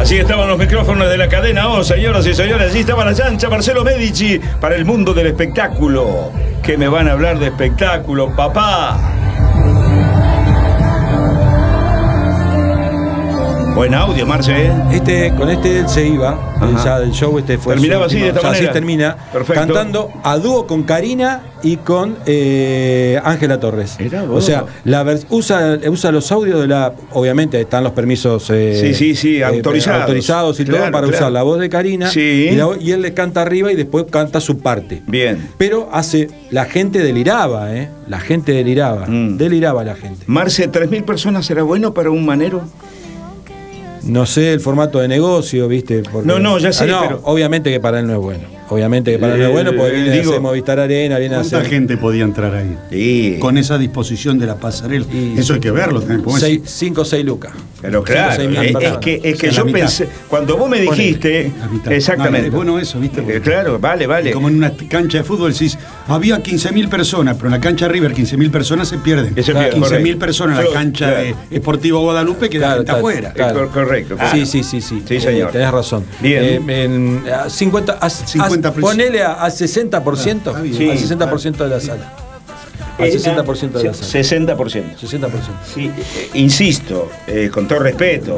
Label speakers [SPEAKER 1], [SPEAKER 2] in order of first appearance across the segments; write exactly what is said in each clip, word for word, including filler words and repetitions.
[SPEAKER 1] Así estaban los micrófonos de la cadena O, señoras y señores. Allí estaba la chancha, Marcelo Medici, para el mundo del espectáculo. ¿Qué me van a hablar de espectáculo, papá? Buen audio, Marce, ¿eh?
[SPEAKER 2] Este, con este se iba, ya del show este fue.
[SPEAKER 1] Terminaba así, de esta manera.
[SPEAKER 2] Así termina.
[SPEAKER 1] Perfecto.
[SPEAKER 2] Cantando a dúo con Karina y con eh, Ángela Torres. O sea, la usa, usa los audios de la. Obviamente están los permisos. Eh,
[SPEAKER 1] sí, sí, sí, autorizados.
[SPEAKER 2] Eh, autorizados y claro, todo para
[SPEAKER 1] claro.
[SPEAKER 2] usar la voz de Karina.
[SPEAKER 1] Sí.
[SPEAKER 2] Y, la, y él le canta arriba y después canta su parte.
[SPEAKER 1] Bien.
[SPEAKER 2] Pero hace. La gente deliraba, ¿eh? La gente deliraba. Mm. Deliraba la gente.
[SPEAKER 1] Marce, ¿tres mil personas será bueno para un manero?
[SPEAKER 2] No sé el formato de negocio, ¿viste? Porque,
[SPEAKER 1] no, no, ya sé,
[SPEAKER 2] ah, no,
[SPEAKER 1] pero...
[SPEAKER 2] obviamente que para él no es bueno. Obviamente que para él no es bueno, porque viene digo, a hacer Movistar Arena, viene a hacer...
[SPEAKER 3] ¿Cuánta gente podía entrar ahí?
[SPEAKER 1] Sí.
[SPEAKER 3] Con esa disposición de la pasarela. Y eso hay que verlo.
[SPEAKER 2] Seis, cinco o seis lucas.
[SPEAKER 1] Pero claro, cinco, seis es, es que, es que o sea, yo pensé... Cuando vos me dijiste... Exactamente.
[SPEAKER 3] No, es bueno eso, ¿viste?
[SPEAKER 1] Porque, claro, vale, vale.
[SPEAKER 3] Como en una cancha de fútbol decís, había quince mil personas, pero en la cancha River quince mil personas se pierden.
[SPEAKER 1] Claro,
[SPEAKER 3] quince mil personas en la cancha claro. de Esportivo Guadalupe queda claro, gente claro, afuera.
[SPEAKER 1] Claro. Correcto. Claro.
[SPEAKER 2] Sí, sí, sí, sí.
[SPEAKER 1] Sí, señor.
[SPEAKER 2] Eh, tenés razón.
[SPEAKER 1] Bien.
[SPEAKER 2] Eh, en, a cincuenta, a, cincuenta a, ponele a al sesenta por ciento, ah, sí, al sesenta por ciento de la sala. Al sesenta por ciento de la sala.
[SPEAKER 1] sesenta por ciento.
[SPEAKER 2] sesenta por ciento.
[SPEAKER 1] Sí, eh, insisto, eh, con todo respeto,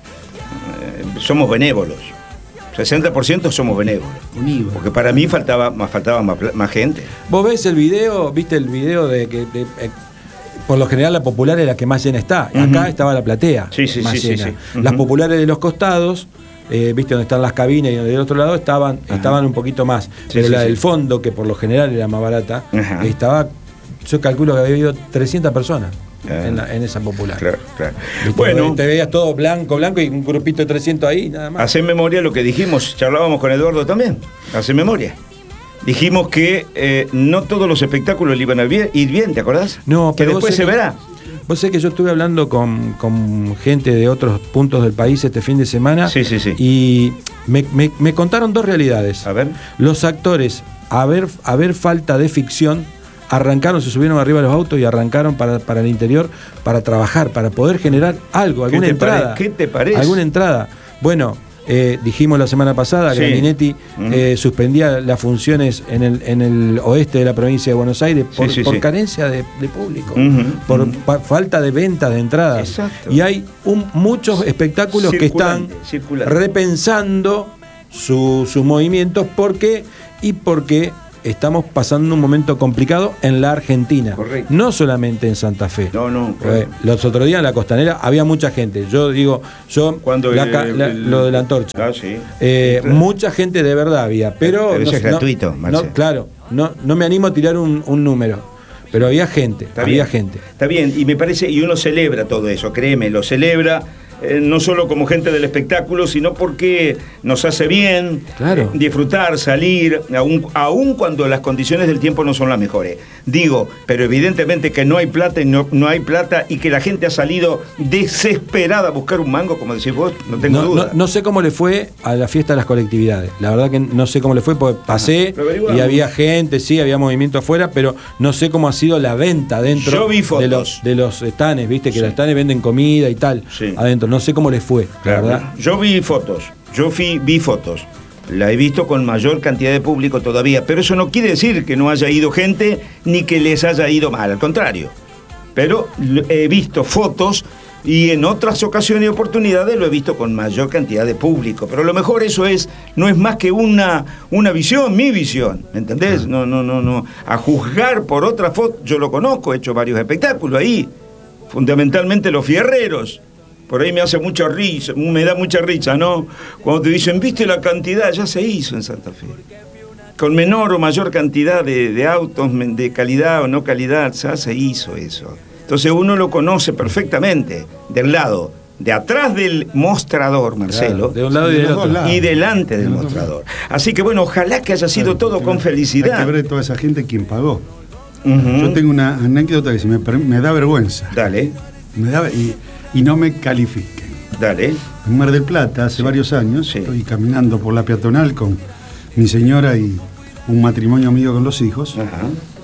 [SPEAKER 1] eh, somos benévolos. sesenta por ciento somos benévolos. Unidos. Porque para mí faltaba, más, faltaba más, más gente.
[SPEAKER 2] ¿Vos ves el video? ¿Viste el video de que de, eh, por lo general la popular es la que más llena está? Uh-huh. Acá estaba la platea.
[SPEAKER 1] Sí, sí,
[SPEAKER 2] más
[SPEAKER 1] sí,
[SPEAKER 2] llena.
[SPEAKER 1] sí, sí. Uh-huh.
[SPEAKER 2] Las populares de los costados. Eh, viste donde están las cabinas y del otro lado estaban Ajá. estaban un poquito más, sí, pero sí, la sí. del fondo, que por lo general era más barata, Ajá. estaba, yo calculo que había habido trescientas personas en, la, en esa popular.
[SPEAKER 1] Claro, claro.
[SPEAKER 2] Bueno, te veías todo blanco, blanco y un grupito de trescientos ahí, nada más.
[SPEAKER 1] Hace memoria lo que dijimos, charlábamos con Eduardo también, hace memoria. Dijimos que eh, no todos los espectáculos le iban a ir bien, ¿te acordás?
[SPEAKER 2] No,
[SPEAKER 1] que
[SPEAKER 2] pero
[SPEAKER 1] después se
[SPEAKER 2] que...
[SPEAKER 1] verá.
[SPEAKER 2] Vos sabés que yo estuve hablando con, con gente de otros puntos del país este fin de semana.
[SPEAKER 1] Sí, sí, sí.
[SPEAKER 2] Y me, me, me contaron dos realidades.
[SPEAKER 1] A ver.
[SPEAKER 2] Los actores, a ver, a ver falta de ficción, arrancaron, se subieron arriba de los autos y arrancaron para, para el interior para trabajar, para poder generar algo, alguna
[SPEAKER 1] ¿Qué
[SPEAKER 2] entrada.
[SPEAKER 1] Pare- ¿Qué te parece?
[SPEAKER 2] Alguna entrada. Bueno, eh, dijimos la semana pasada que sí. Grandinetti mm. eh, suspendía las funciones en el, en el oeste de la provincia de Buenos Aires por, sí, sí, por sí. carencia de, de público, uh-huh, por uh-huh. pa, falta de venta de entradas.
[SPEAKER 1] Exacto.
[SPEAKER 2] Y hay un, muchos espectáculos circulante, que están circulante. repensando su, sus movimientos porque y porque estamos pasando un momento complicado en la Argentina.
[SPEAKER 1] Correcto.
[SPEAKER 2] No solamente en Santa Fe.
[SPEAKER 1] No, no.
[SPEAKER 2] Eh, los otros días en la Costanera había mucha gente. Yo digo, yo
[SPEAKER 1] Cuando
[SPEAKER 2] la,
[SPEAKER 1] el,
[SPEAKER 2] la,
[SPEAKER 1] el,
[SPEAKER 2] lo de la antorcha.
[SPEAKER 1] Ah, sí.
[SPEAKER 2] Eh, claro. Mucha gente de verdad había, pero,
[SPEAKER 1] pero eso
[SPEAKER 2] no,
[SPEAKER 1] es gratuito,
[SPEAKER 2] no, no, claro, no, no me animo a tirar un, un número. Pero había gente,
[SPEAKER 1] Está
[SPEAKER 2] había
[SPEAKER 1] bien.
[SPEAKER 2] gente.
[SPEAKER 1] Está bien, y me parece, y uno celebra todo eso, créeme, lo celebra. Eh, no solo como gente del espectáculo, sino porque nos hace bien
[SPEAKER 2] claro.
[SPEAKER 1] eh, disfrutar, salir, aun, aun cuando las condiciones del tiempo no son las mejores. Digo, pero evidentemente que no hay plata y no, no hay plata y que la gente ha salido desesperada a buscar un mango, como decís vos, no tengo
[SPEAKER 2] no,
[SPEAKER 1] duda.
[SPEAKER 2] No, no sé cómo le fue a la fiesta de las colectividades. La verdad que no sé cómo le fue, porque pasé y había gente, sí, había movimiento afuera, pero no sé cómo ha sido la venta dentro
[SPEAKER 1] Yo vi fotos.
[SPEAKER 2] de los de los estanes, viste, que sí. los estanes venden comida y tal,
[SPEAKER 1] sí.
[SPEAKER 2] adentro. No sé cómo les fue,
[SPEAKER 1] claro.
[SPEAKER 2] la verdad.
[SPEAKER 1] Yo vi fotos, yo vi, vi fotos. La he visto con mayor cantidad de público todavía, pero eso no quiere decir que no haya ido gente ni que les haya ido mal, al contrario. Pero he visto fotos y en otras ocasiones y oportunidades lo he visto con mayor cantidad de público. Pero a lo mejor eso es, no es más que una, una visión, mi visión, ¿me entendés? No, no, no, no. A juzgar por otra foto, yo lo conozco, he hecho varios espectáculos ahí, fundamentalmente los fierreros. Por ahí me hace mucha risa, me da mucha risa, ¿no? Cuando te dicen, ¿viste la cantidad? Ya se hizo en Santa Fe. Con menor o mayor cantidad de, de autos, de calidad o no calidad, ya se hizo eso. Entonces uno lo conoce perfectamente, del lado, de atrás del mostrador, Marcelo,
[SPEAKER 2] claro, de un lado y del otro.
[SPEAKER 1] Y delante del mostrador. Así que bueno, ojalá que haya sido todo con felicidad.
[SPEAKER 3] Hay que ver toda esa gente quien pagó. Uh-huh. Yo tengo una anécdota que si me, me da vergüenza.
[SPEAKER 1] Dale.
[SPEAKER 3] Me da, y, y no me califiquen.
[SPEAKER 1] Dale.
[SPEAKER 3] En Mar del Plata, hace sí. varios años, sí. estoy caminando por la peatonal con mi señora y un matrimonio mío con los hijos. Ajá.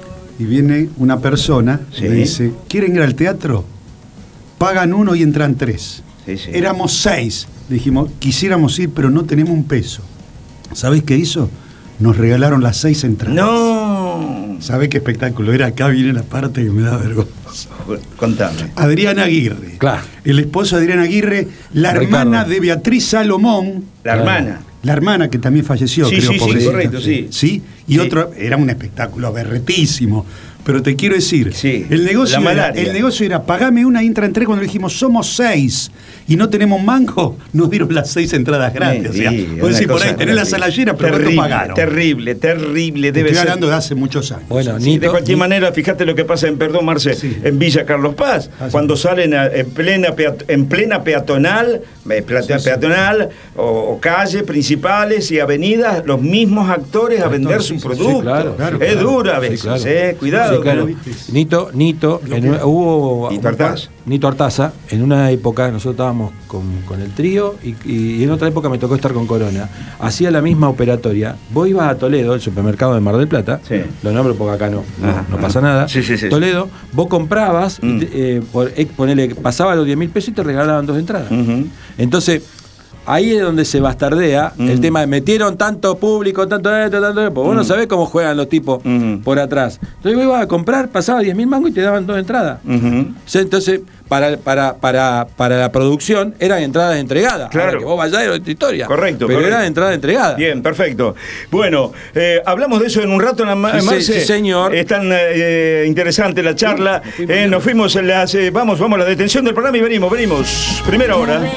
[SPEAKER 3] Y viene una persona sí. y me dice, ¿quieren ir al teatro? Pagan uno y entran tres.
[SPEAKER 1] Sí, sí.
[SPEAKER 3] Éramos seis. Dijimos, quisiéramos ir, pero no tenemos un peso. ¿Sabés qué hizo? Nos regalaron las seis entradas.
[SPEAKER 1] ¡No!
[SPEAKER 3] ¿Sabés qué espectáculo era? Acá viene la parte que me da vergüenza.
[SPEAKER 1] Contame.
[SPEAKER 3] Adriana Aguirre.
[SPEAKER 2] Claro.
[SPEAKER 3] El esposo de Adriana Aguirre, la
[SPEAKER 2] Ricardo.
[SPEAKER 3] hermana de Beatriz Salomón.
[SPEAKER 1] La hermana.
[SPEAKER 3] La hermana que también falleció,
[SPEAKER 1] Sí,
[SPEAKER 3] creo,
[SPEAKER 1] sí, sí,
[SPEAKER 3] pobrecita.
[SPEAKER 1] correcto, sí.
[SPEAKER 3] Sí, y
[SPEAKER 1] Sí.
[SPEAKER 3] otro, era un espectáculo berretísimo. Pero te quiero decir,
[SPEAKER 1] Sí,
[SPEAKER 3] el, negocio
[SPEAKER 1] la
[SPEAKER 3] era,
[SPEAKER 1] malaria.
[SPEAKER 3] el negocio era, pagame una y entra en tres. Cuando le dijimos, somos seis y no tenemos mango, nos dieron las seis entradas gratis. O sea,
[SPEAKER 1] Sí,
[SPEAKER 3] vos
[SPEAKER 1] una
[SPEAKER 3] decís, por
[SPEAKER 1] cosa
[SPEAKER 3] ahí tenés la sala llena, pero
[SPEAKER 1] terrible,
[SPEAKER 3] ¿cuánto pagaron?
[SPEAKER 1] Terrible, terrible.
[SPEAKER 3] Te
[SPEAKER 1] Debe
[SPEAKER 3] estoy
[SPEAKER 1] ser.
[SPEAKER 3] hablando de hace muchos años.
[SPEAKER 2] Bueno,
[SPEAKER 1] Sí,
[SPEAKER 2] Nito,
[SPEAKER 1] de cualquier
[SPEAKER 2] Ni-
[SPEAKER 1] manera, fíjate lo que pasa en, perdón, Marce,
[SPEAKER 3] Sí.
[SPEAKER 1] en Villa Carlos Paz,
[SPEAKER 3] Ah, sí.
[SPEAKER 1] cuando salen a- en plena peat- en plena peatonal, eh, plata-
[SPEAKER 3] Sí, sí.
[SPEAKER 1] peatonal o, o calles principales y avenidas, los mismos actores a vender
[SPEAKER 3] sí,
[SPEAKER 1] su
[SPEAKER 3] sí, sí,
[SPEAKER 1] producto.
[SPEAKER 2] claro,
[SPEAKER 3] claro,
[SPEAKER 1] es
[SPEAKER 3] claro.
[SPEAKER 1] dura a
[SPEAKER 2] Sí,
[SPEAKER 1] veces,
[SPEAKER 2] claro.
[SPEAKER 1] eh, cuidado.
[SPEAKER 2] Sí, claro.
[SPEAKER 1] con-
[SPEAKER 2] Nito, Nito,
[SPEAKER 3] Lo
[SPEAKER 2] en
[SPEAKER 3] que-
[SPEAKER 2] una- hubo
[SPEAKER 1] Nito Artaza.
[SPEAKER 2] Nito Artaza, en una época nosotros estábamos con, con el trío y, y en otra época me tocó estar con Corona. Hacía la misma operatoria. Vos ibas a Toledo, el supermercado de Mar del Plata,
[SPEAKER 1] Sí.
[SPEAKER 2] lo nombro porque acá no, no,
[SPEAKER 1] Ajá,
[SPEAKER 2] no
[SPEAKER 1] ajá.
[SPEAKER 2] pasa nada.
[SPEAKER 1] Sí, sí, sí.
[SPEAKER 2] Toledo, vos comprabas, y
[SPEAKER 1] Mm.
[SPEAKER 2] te- eh, por, eh, ponele, pasaba los diez mil pesos y te regalaban dos entradas.
[SPEAKER 1] Ujú.
[SPEAKER 2] Entonces, ahí es donde se bastardea
[SPEAKER 1] Mm.
[SPEAKER 2] el tema de metieron tanto público, tanto esto, tanto esto, porque vos no
[SPEAKER 1] Mm.
[SPEAKER 2] sabés cómo juegan los tipos
[SPEAKER 1] Mm.
[SPEAKER 2] por atrás. Entonces vos ibas a comprar, pasaba diez mil mangos y te daban dos entradas.
[SPEAKER 1] Ujú.
[SPEAKER 2] O sea, entonces, para, para, para, para la producción eran entradas entregadas.
[SPEAKER 1] Claro.
[SPEAKER 2] Ahora que vos vayas era otra historia.
[SPEAKER 1] Correcto,
[SPEAKER 2] Pero
[SPEAKER 1] correcto.
[SPEAKER 2] eran entradas entregadas.
[SPEAKER 1] Bien, perfecto. Bueno, eh, hablamos de eso en un rato, nada más.
[SPEAKER 2] Sí,
[SPEAKER 1] Marce.
[SPEAKER 2] sí, señor.
[SPEAKER 1] Es tan eh, interesante la charla.
[SPEAKER 2] Nos fuimos
[SPEAKER 1] Eh,
[SPEAKER 2] bien.
[SPEAKER 1] nos fuimos, en las, eh, vamos, vamos a la detención del programa y venimos, venimos. Primera hora.